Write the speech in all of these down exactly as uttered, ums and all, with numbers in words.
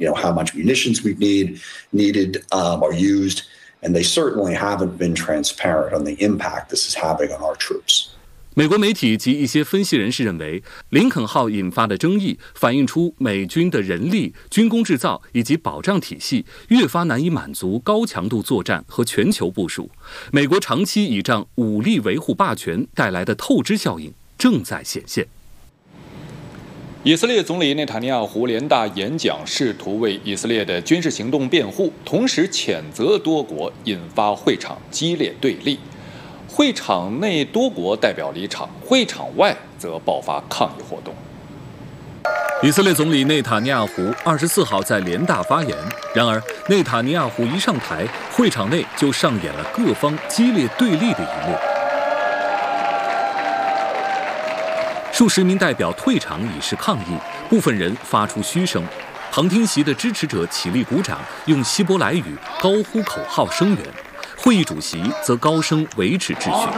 you know, how much munitions we've need, needed um, or used, and they certainly haven't been transparent on the impact this is having on our troops. 美国媒体及一些分析人士认为，林肯号引发的争议反映出美军的人力、军工制造以及保障体系越发难以满足高强度作战和全球部署。美国长期倚仗武力维护霸权带来的透支效应正在显现。 以色列总理内塔尼亚胡联大演讲，试图为以色列的军事行动辩护，同时谴责多国，引发会场激烈对立。会场内多国代表离场，会场外则爆发抗议活动。 以色列总理内塔尼亚胡二十四号在联大发言，然而内塔尼亚胡一上台，会场内就上演了各方激烈对立的一幕。数十名代表退场以示抗议，部分人发出嘘声，旁听席的支持者起立鼓掌，用希伯来语高呼口号声援。会议主席则高声维持秩序。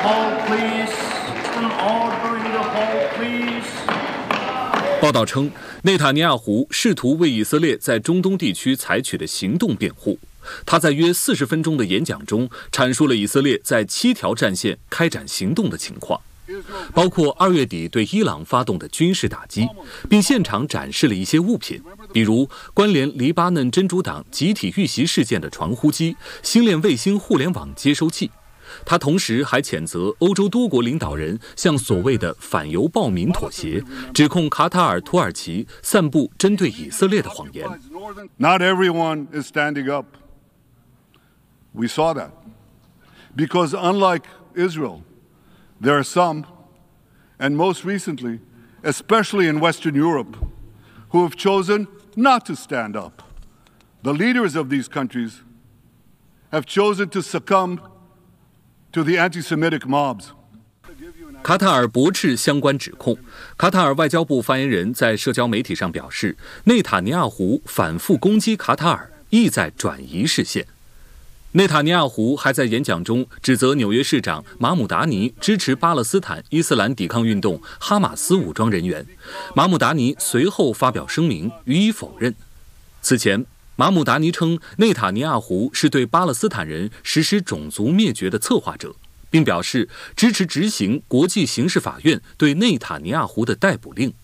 报道称，内塔尼亚胡试图为以色列在中东地区采取的行动辩护。他在约四十分钟的演讲中，阐述了以色列在七条战线开展行动的情况，包括二月底对伊朗发动的军事打击，并现场展示了一些物品，比如关联黎巴嫩真主党集体遇袭事件的传呼机、星链卫星互联网接收器。他同时还谴责欧洲多国领导人向所谓的反犹暴民妥协，指控卡塔尔、土耳其散布针对以色列的谎言。 Not everyone is standing up. We saw that. Because unlike Israel, there are some, and most recently, especially in Western Europe, who have chosen not to stand up. The leaders of these countries have chosen to succumb to the anti-Semitic mobs. 卡塔尔驳斥相关指控。卡塔尔外交部发言人在社交媒体上表示，内塔尼亚胡反复攻击卡塔尔，意在转移视线。内塔尼亚胡还在演讲中指责纽约市长马姆达尼支持巴勒斯坦伊斯兰抵抗运动哈马斯武装人员。马姆达尼随后发表声明予以否认。此前，马姆达尼称内塔尼亚胡是对巴勒斯坦人实施种族灭绝的策划者，并表示支持执行国际刑事法院对内塔尼亚胡的逮捕令。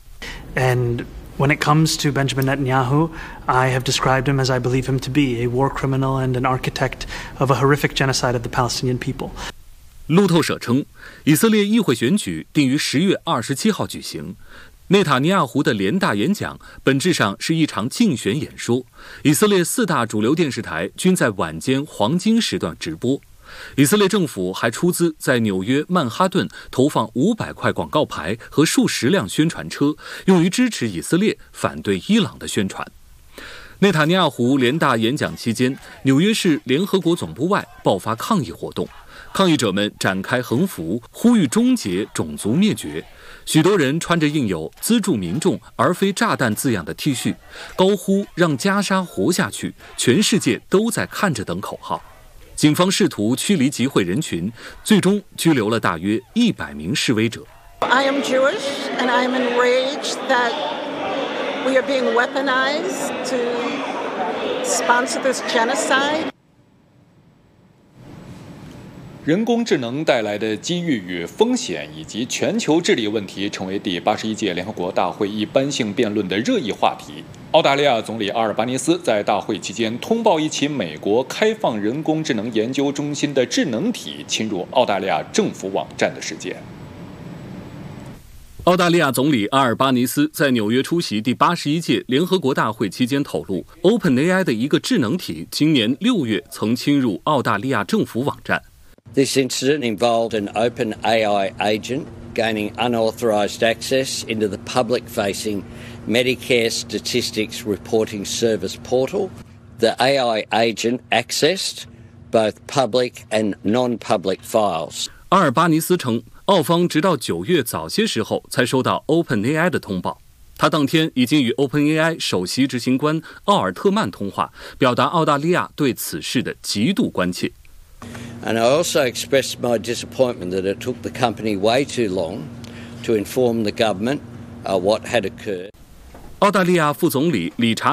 And when it comes to Benjamin Netanyahu, I have described him as I believe him to be, a war criminal and an architect of a horrific genocide of the Palestinian people. 路透社称，以色列议会选举定于十月二十七号举行。内塔尼亚胡的联大演讲本质上是一场竞选演说，以色列四大主流电视台均在晚间黄金时段直播。以色列政府还出资在纽约曼哈顿投放五百块广告牌和数十辆宣传车，用于支持以色列反对伊朗的宣传。内塔尼亚胡联大演讲期间，纽约市联合国总部外爆发抗议活动，抗议者们展开横幅，呼吁终结种族灭绝。许多人穿着印有资助民众而非炸弹字样的 T 恤，高呼让加沙活下去，全世界都在看着等口号。警方试图驱离集会人群，最终拘留了大约一百名示威者。 I am Jewish, and I am enraged that we are being weaponized to sponsor this genocide. 人工智能带来的机遇与风险，以及全球治理问题，成为第八十一届联合国大会一般性辩论的热议话题。澳大利亚总理阿尔巴尼斯在大会期间通报一起美国开放人工智能研究中心的智能体侵入澳大利亚政府网站的事件。 澳大利亚总理阿尔巴尼斯在纽约出席第八十一届联合国大会期间透露 ，OpenAI 的一个智能体今年六月曾侵入澳大利亚政府网站。 This incident involved an OpenAI agent gaining unauthorised access into the public-facing Medicare Statistics Reporting Service portal. The A I agent accessed both public and non-public files. 阿尔巴尼斯称，澳方直到九月早些时候才收到 OpenAI 的通报。他当天已经与 OpenAI 首席执行官奥尔特曼通话，表达澳大利亚对此事的极度关切。 And I also expressed my disappointment that it took the company way too long to inform the government uh, what had occurred. 澳大利亚副总理理查